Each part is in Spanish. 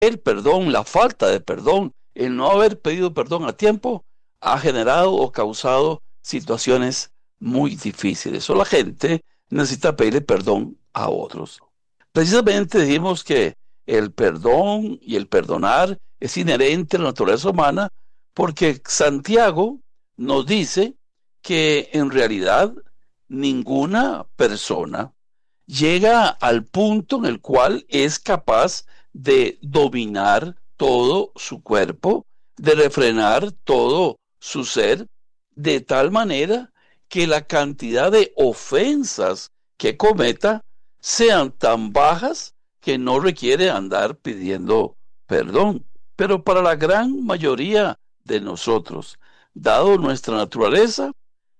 El perdón, la falta de perdón, el no haber pedido perdón a tiempo, ha generado o causado situaciones muy difíciles. O la gente necesita pedirle perdón a otros. Precisamente dijimos que el perdón y el perdonar es inherente a la naturaleza humana porque Santiago nos dice que en realidad ninguna persona llega al punto en el cual es capaz de dominar todo su cuerpo, de refrenar todo su ser, de tal manera que la cantidad de ofensas que cometa sean tan bajas que no requiere andar pidiendo perdón. Pero para la gran mayoría de nosotros, dado nuestra naturaleza,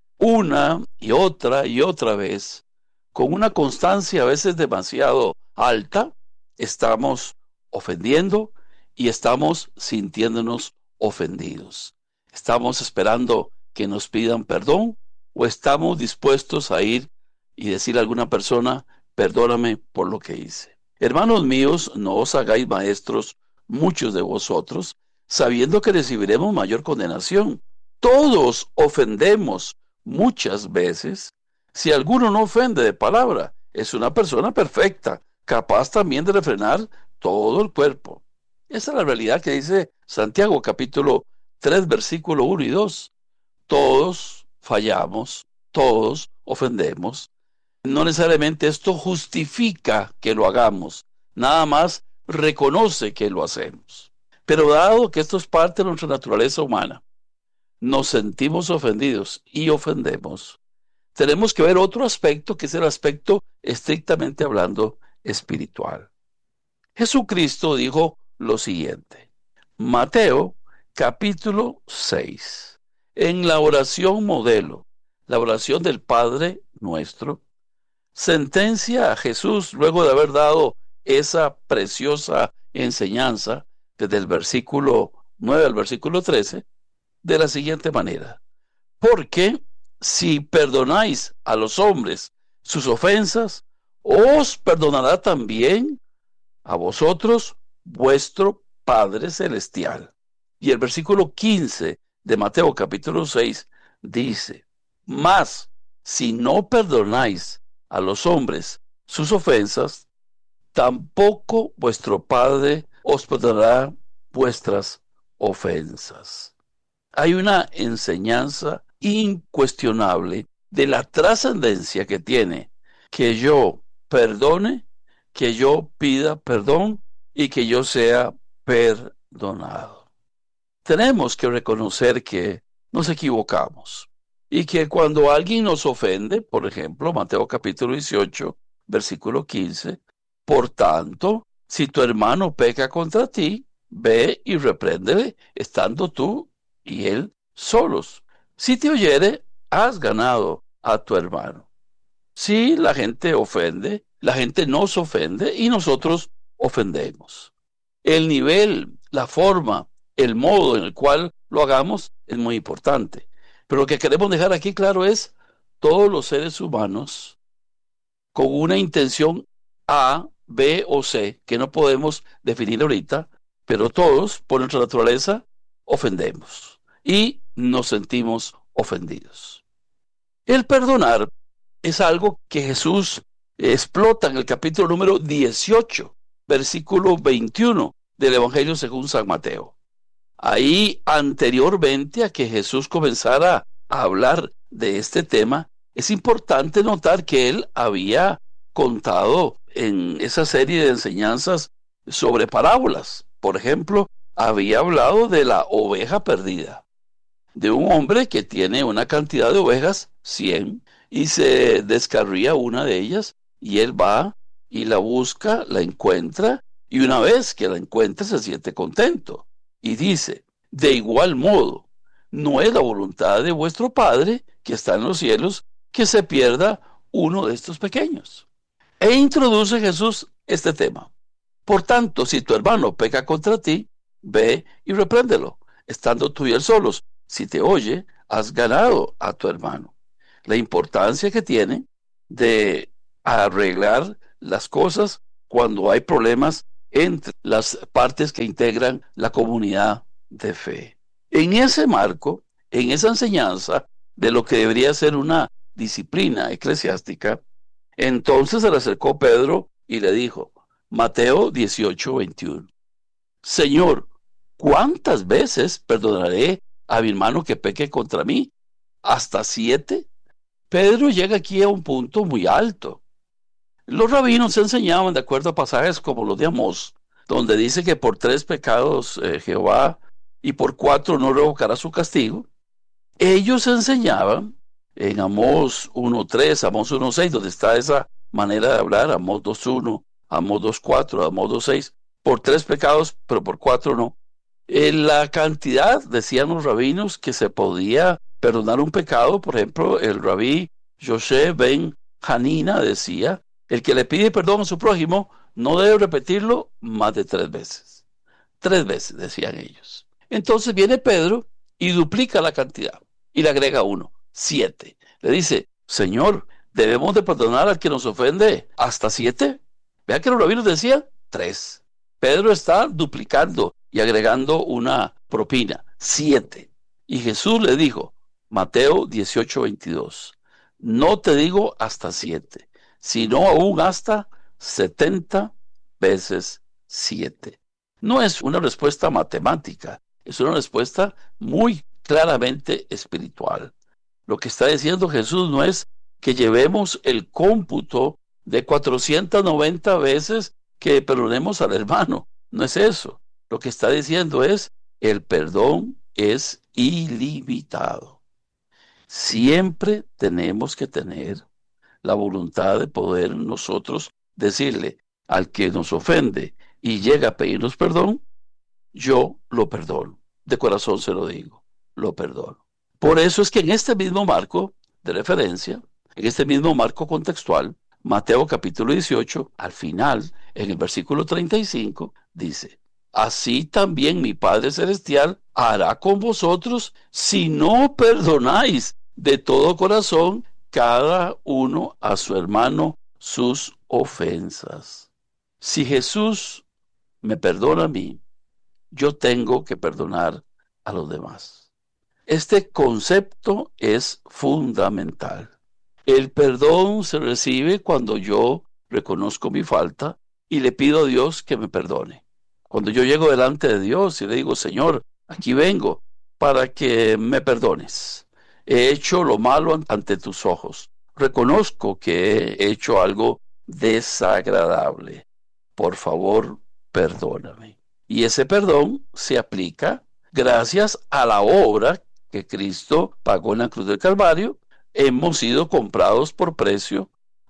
una y otra vez, con una constancia a veces demasiado alta, estamos ofendiendo y estamos sintiéndonos ofendidos. Estamos esperando que nos pidan perdón o estamos dispuestos a ir y decirle a alguna persona, perdóname por lo que hice. Hermanos míos, no os hagáis maestros muchos de vosotros, sabiendo que recibiremos mayor condenación. Todos ofendemos muchas veces. Si alguno no ofende de palabra, es una persona perfecta, capaz también de refrenar todo el cuerpo. Esa es la realidad que dice Santiago capítulo 3, versículo 1 y 2. Todos fallamos, todos ofendemos. No necesariamente esto justifica que lo hagamos, nada más reconoce que lo hacemos. Pero dado que esto es parte de nuestra naturaleza humana, nos sentimos ofendidos y ofendemos, tenemos que ver otro aspecto que es el aspecto estrictamente hablando espiritual. Jesucristo dijo lo siguiente, Mateo capítulo 6, en la oración modelo, la oración del Padre Nuestro, sentencia a Jesús luego de haber dado esa preciosa enseñanza desde el versículo 9 al versículo 13 de la siguiente manera, porque si perdonáis a los hombres sus ofensas, os perdonará también a vosotros vuestro Padre Celestial. Y el versículo 15 de Mateo capítulo 6 dice, mas si no perdonáis a los hombres sus ofensas, tampoco vuestro Padre os perdonará vuestras ofensas. Hay una enseñanza incuestionable de la trascendencia que tiene que yo perdone, que yo pida perdón y que yo sea perdonado. Tenemos que reconocer que nos equivocamos y que cuando alguien nos ofende, por ejemplo, Mateo capítulo 18, versículo 15, por tanto, si tu hermano peca contra ti, ve y repréndele, estando tú y él solos. Si te oyere, has ganado a tu hermano. Si la gente ofende, la gente nos ofende y nosotros ofendemos. El nivel, la forma, el modo en el cual lo hagamos es muy importante. Pero lo que queremos dejar aquí claro es todos los seres humanos con una intención A, B o C, que no podemos definir ahorita, pero todos, por nuestra naturaleza, ofendemos y nos sentimos ofendidos. El perdonar es algo que Jesús explota en el capítulo número 18, versículo 21 del Evangelio según San Mateo. Ahí, anteriormente a que Jesús comenzara a hablar de este tema, es importante notar que él había contado en esa serie de enseñanzas sobre parábolas. Por ejemplo, había hablado de la oveja perdida, de un hombre que tiene una cantidad de ovejas, 100, y se descarría una de ellas, y él va y la busca, la encuentra, y una vez que la encuentra se siente contento. Y dice, de igual modo, no es la voluntad de vuestro Padre, que está en los cielos, que se pierda uno de estos pequeños. E introduce Jesús este tema. Por tanto, si tu hermano peca contra ti, ve y repréndelo, estando tú y él solos. Si te oye, has ganado a tu hermano. La importancia que tiene de arreglar las cosas cuando hay problemas entre las partes que integran la comunidad de fe. En ese marco, en esa enseñanza de lo que debería ser una disciplina eclesiástica, entonces se le acercó Pedro y le dijo, Mateo 18:21, Señor, ¿cuántas veces perdonaré a mi hermano que peque contra mí? ¿Hasta 7? Pedro llega aquí a un punto muy alto. Los rabinos enseñaban, de acuerdo a pasajes como los de Amós, donde dice que por 3 pecados Jehová y por 4 no revocará su castigo. Ellos enseñaban en Amós 1:3, Amós 1:6, donde está esa manera de hablar, Amós 2:1, Amós 2:4, Amós 2:6, por 3 pecados, pero por 4 no. En la cantidad, decían los rabinos, que se podía perdonar un pecado, por ejemplo, el rabí José ben Hanina decía, el que le pide perdón a su prójimo no debe repetirlo más de 3 veces. 3 veces, decían ellos. Entonces viene Pedro y duplica la cantidad y le agrega 1, 7. Le dice, Señor, ¿debemos de perdonar al que nos ofende hasta 7? Vea que los rabinos decían 3. Pedro está duplicando y agregando una propina, 7. Y Jesús le dijo, Mateo 18:22, no te digo hasta 7, sino aún hasta 70 veces 7. No es una respuesta matemática, es una respuesta muy claramente espiritual. Lo que está diciendo Jesús no es que llevemos el cómputo de 490 veces que perdonemos al hermano. No es eso. Lo que está diciendo es, el perdón es ilimitado. Siempre tenemos que tener la voluntad de poder nosotros decirle al que nos ofende y llega a pedirnos perdón, yo lo perdono. De corazón se lo digo, lo perdono. Por eso es que en este mismo marco de referencia, en este mismo marco contextual, Mateo capítulo 18, al final, en el versículo 35, dice, así también mi Padre Celestial hará con vosotros si no perdonáis de todo corazón cada uno a su hermano sus ofensas. Si Jesús me perdona a mí, yo tengo que perdonar a los demás. Este concepto es fundamental. El perdón se recibe cuando yo reconozco mi falta y le pido a Dios que me perdone. Cuando yo llego delante de Dios y le digo, Señor, aquí vengo para que me perdones. He hecho lo malo ante tus ojos. Reconozco que he hecho algo desagradable. Por favor, perdóname. Y ese perdón se aplica gracias a la obra que Cristo pagó en la cruz del Calvario. Hemos sido comprados por precio,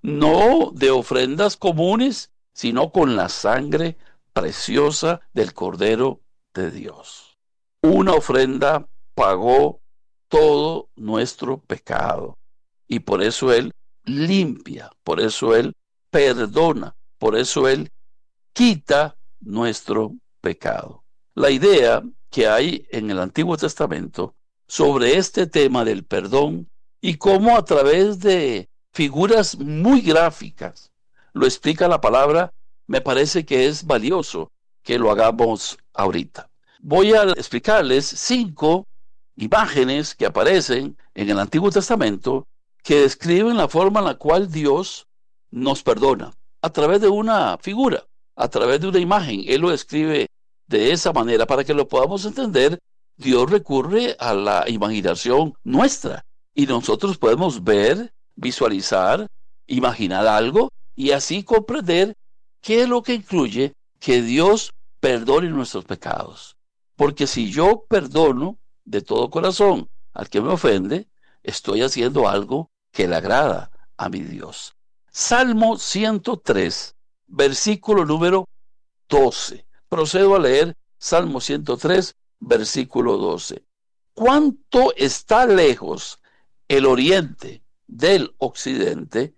no de ofrendas comunes, sino con la sangre preciosa del Cordero de Dios. Una ofrenda pagó todo nuestro pecado y por eso Él limpia, por eso Él perdona, por eso Él quita nuestro pecado. La idea que hay en el Antiguo Testamento sobre este tema del perdón y cómo a través de figuras muy gráficas lo explica la palabra, me parece que es valioso que lo hagamos ahorita. Voy a explicarles 5 imágenes que aparecen en el Antiguo Testamento que describen la forma en la cual Dios nos perdona a través de una figura, a través de una imagen. Él lo describe de esa manera para que lo podamos entender. Dios recurre a la imaginación nuestra y nosotros podemos ver, visualizar, imaginar algo y así comprender qué es lo que incluye que Dios perdone nuestros pecados. Porque si yo perdono de todo corazón al que me ofende, estoy haciendo algo que le agrada a mi Dios. Salmo 103, versículo número 12. Procedo a leer Salmo 103, versículo 12. ¿Cuánto está lejos el oriente del occidente?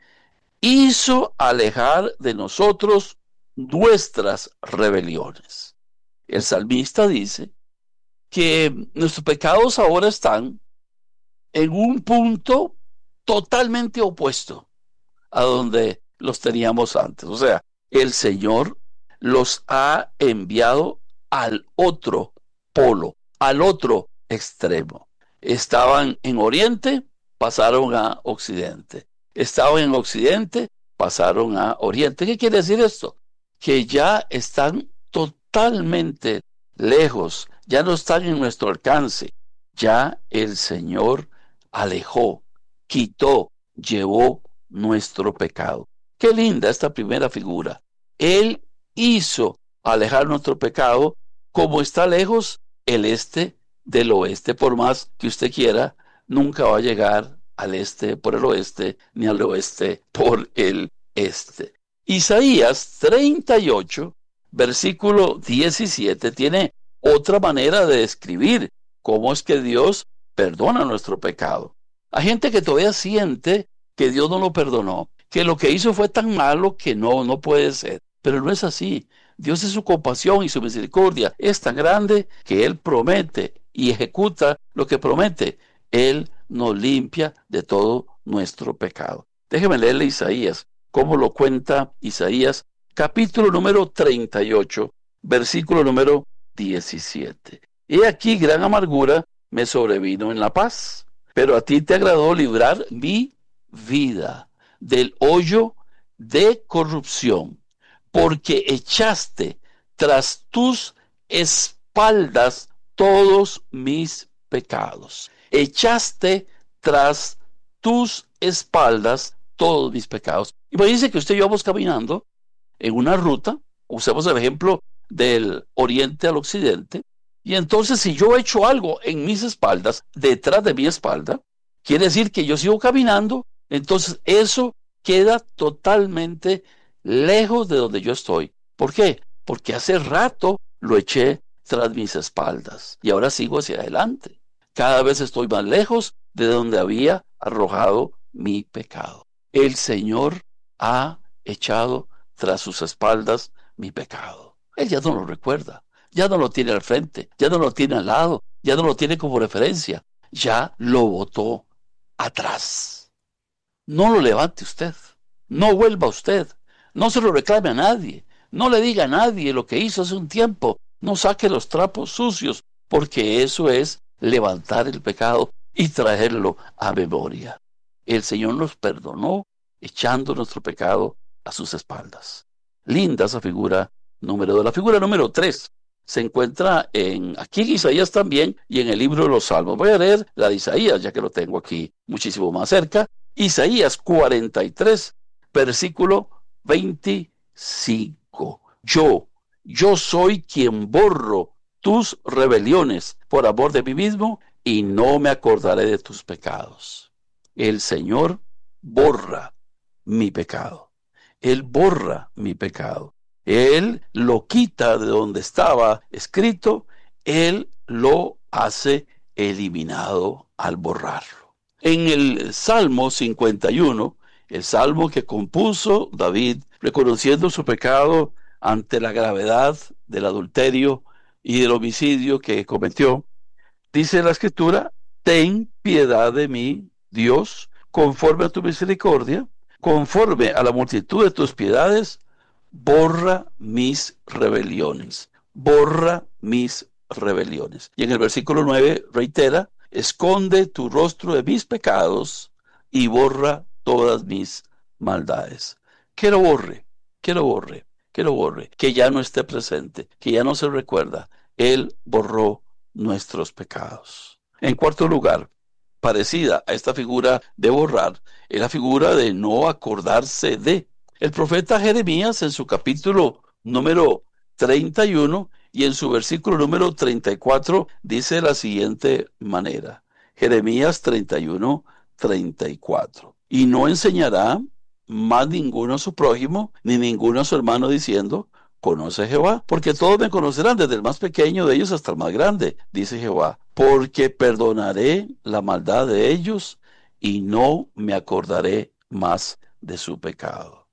Hizo alejar de nosotros nuestras rebeliones. El salmista dice que nuestros pecados ahora están en un punto totalmente opuesto a donde los teníamos antes. O sea, el Señor los ha enviado al otro polo, al otro extremo. Estaban en Oriente, pasaron a Occidente. Estaban en Occidente, pasaron a Oriente. ¿Qué quiere decir esto? Que ya están totalmente lejos, ya no están en nuestro alcance. Ya el Señor alejó, quitó, llevó nuestro pecado. Qué linda esta primera figura. Él hizo alejar nuestro pecado como está lejos el este del oeste. Por más que usted quiera, nunca va a llegar al este por el oeste, ni al oeste por el este. Isaías 38, versículo 17, tiene otra manera de describir cómo es que Dios perdona nuestro pecado. Hay gente que todavía siente que Dios no lo perdonó, que lo que hizo fue tan malo que no puede ser. Pero no es así. Dios, en su compasión y su misericordia, es tan grande que Él promete y ejecuta lo que promete. Él nos limpia de todo nuestro pecado. Déjeme leerle Isaías, cómo lo cuenta Isaías, capítulo número 38, versículo número 17. He aquí gran amargura me sobrevino en la paz, pero a ti te agradó librar mi vida del hoyo de corrupción, porque echaste tras tus espaldas todos mis pecados. Echaste tras tus espaldas todos mis pecados. Y me dice que usted y yo vamos caminando en una ruta, usemos el ejemplo del oriente al occidente, y entonces si yo he hecho algo en mis espaldas, detrás de mi espalda, quiere decir que yo sigo caminando, entonces eso queda totalmente lejos de donde yo estoy. ¿Por qué? Porque hace rato lo eché tras mis espaldas y ahora sigo hacia adelante. Cada vez estoy más lejos de donde había arrojado mi pecado. El Señor ha echado tras sus espaldas mi pecado. Él ya no lo recuerda, ya no lo tiene al frente, ya no lo tiene al lado, ya no lo tiene como referencia, ya lo botó atrás. No lo levante usted, no vuelva usted, no se lo reclame a nadie, no le diga a nadie lo que hizo hace un tiempo, no saque los trapos sucios, porque eso es levantar el pecado y traerlo a memoria. El Señor nos perdonó echando nuestro pecado a sus espaldas. Linda esa figura número 2. La figura número 3 se encuentra aquí en Isaías también y en el libro de los Salmos. Voy a leer la de Isaías, ya que lo tengo aquí muchísimo más cerca. Isaías 43, versículo 25. Yo soy quien borro tus rebeliones por amor de mí mismo y no me acordaré de tus pecados. El Señor borra mi pecado. Él borra mi pecado. Él lo quita de donde estaba escrito. Él lo hace eliminado al borrarlo. En el Salmo 51, el salmo que compuso David, reconociendo su pecado ante la gravedad del adulterio y del homicidio que cometió, dice la Escritura: ten piedad de mí, Dios, conforme a tu misericordia, conforme a la multitud de tus piedades, borra mis rebeliones, borra mis rebeliones. Y en el versículo 9 reitera: esconde tu rostro de mis pecados y borra todas mis maldades. Que lo borre, que lo borre, que lo borre, que ya no esté presente, que ya no se recuerda. Él borró nuestros pecados. En cuarto lugar, parecida a esta figura de borrar, es la figura de no acordarse de. El profeta Jeremías, en su capítulo número 31 y en su versículo número 34, dice de la siguiente manera: Jeremías 31, 34. Y no enseñará más ninguno a su prójimo, ni ninguno a su hermano, diciendo: conoce a Jehová, porque todos me conocerán, desde el más pequeño de ellos hasta el más grande, dice Jehová, porque perdonaré la maldad de ellos y no me acordaré más de su pecado.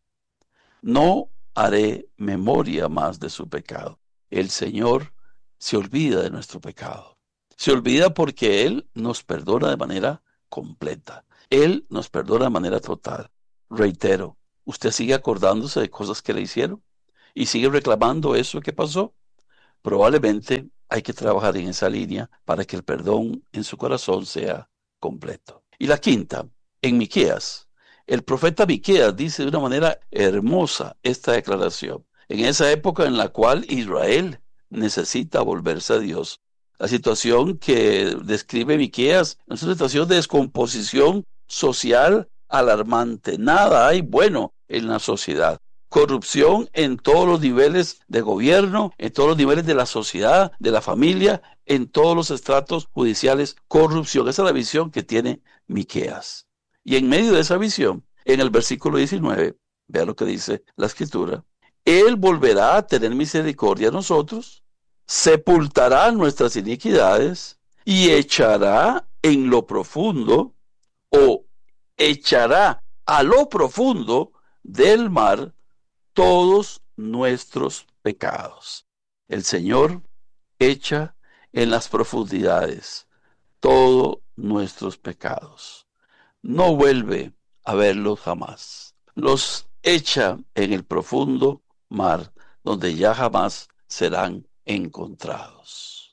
No haré memoria más de su pecado. El Señor se olvida de nuestro pecado. Se olvida porque Él nos perdona de manera completa. Él nos perdona de manera total. Reitero, ¿usted sigue acordándose de cosas que le hicieron? y sigue reclamando eso que pasó, probablemente hay que trabajar en esa línea para que el perdón en su corazón sea completo. Y la quinta, en Miqueas, el profeta Miqueas dice de una manera hermosa esta declaración. En esa época en la cual Israel necesita volverse a Dios. La situación que describe Miqueas es una situación de descomposición social alarmante. Nada hay bueno en la sociedad. Corrupción en todos los niveles de gobierno, en todos los niveles de la sociedad, de la familia, en todos los estratos judiciales. Corrupción. Esa es la visión que tiene Miqueas. Y en medio de esa visión, en el versículo 19, vea lo que dice la Escritura. Él volverá a tener misericordia a nosotros, sepultará nuestras iniquidades y echará en lo profundo, o echará a lo profundo del mar todos nuestros pecados. El Señor echa en las profundidades todos nuestros pecados. No vuelve a verlos jamás. Los echa en el profundo mar, donde ya jamás serán encontrados.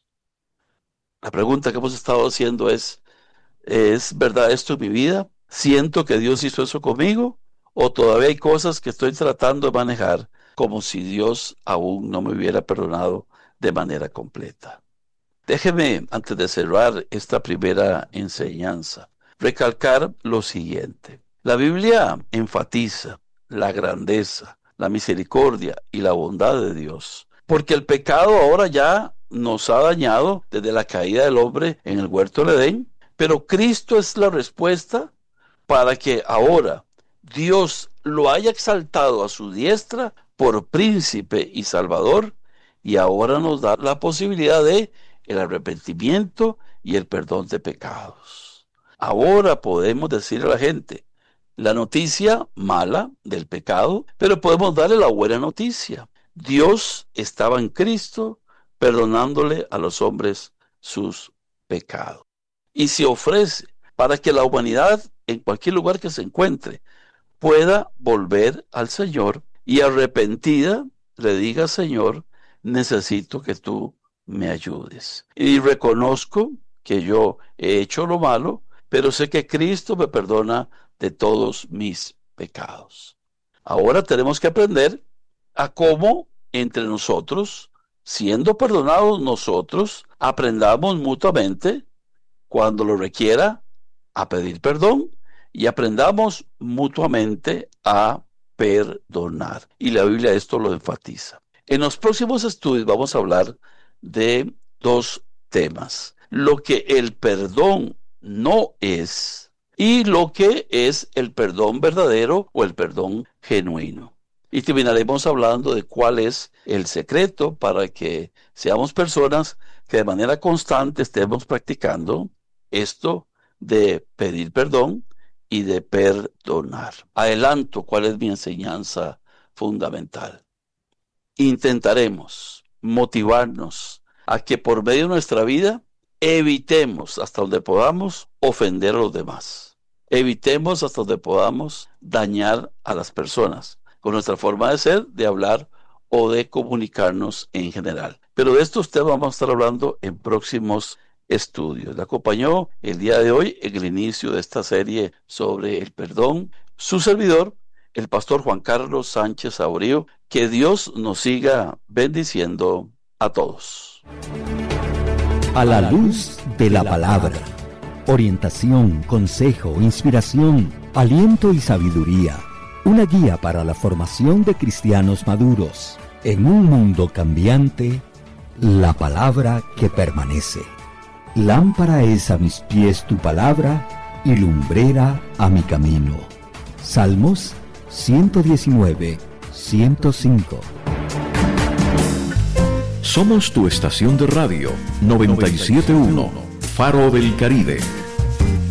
La pregunta que hemos estado haciendo ¿es verdad esto en mi vida? ¿Siento que Dios hizo eso conmigo? ¿O todavía hay cosas que estoy tratando de manejar como si Dios aún no me hubiera perdonado de manera completa? Déjeme, antes de cerrar esta primera enseñanza, recalcar lo siguiente. La Biblia enfatiza la grandeza, la misericordia y la bondad de Dios, porque el pecado ahora ya nos ha dañado desde la caída del hombre en el huerto del Edén, pero Cristo es la respuesta para que ahora Dios lo haya exaltado a su diestra por príncipe y salvador, y ahora nos da la posibilidad de el arrepentimiento y el perdón de pecados. Ahora podemos decirle a la gente la noticia mala del pecado, pero podemos darle la buena noticia. Dios estaba en Cristo perdonándole a los hombres sus pecados. Y se ofrece para que la humanidad, en cualquier lugar que se encuentre, pueda volver al Señor y arrepentida le diga: Señor, necesito que tú me ayudes. Y reconozco que yo he hecho lo malo, pero sé que Cristo me perdona de todos mis pecados. Ahora tenemos que aprender a cómo entre nosotros, siendo perdonados nosotros, aprendamos mutuamente, cuando lo requiera, a pedir perdón, y aprendamos mutuamente a perdonar. Y la Biblia esto lo enfatiza. En los próximos estudios vamos a hablar de dos temas: lo que el perdón no es y lo que es el perdón verdadero o el perdón genuino. Y terminaremos hablando de cuál es el secreto para que seamos personas que de manera constante estemos practicando esto de pedir perdón y de perdonar. Adelanto cuál es mi enseñanza fundamental. Intentaremos motivarnos a que por medio de nuestra vida evitemos hasta donde podamos ofender a los demás. Evitemos hasta donde podamos dañar a las personas con nuestra forma de ser, de hablar o de comunicarnos en general. Pero de estos temas vamos a estar hablando en próximos estudios. Le acompañó el día de hoy en el inicio de esta serie sobre el perdón su servidor, el pastor Juan Carlos Sánchez Saborío. Que Dios nos siga bendiciendo a todos. A la luz de la palabra, orientación, consejo, inspiración, aliento y sabiduría, una guía para la formación de cristianos maduros. En un mundo cambiante, la palabra que permanece. Lámpara es a mis pies tu palabra y lumbrera a mi camino. Salmos 119, 105. Somos tu estación de radio 97.1, Faro del Caribe.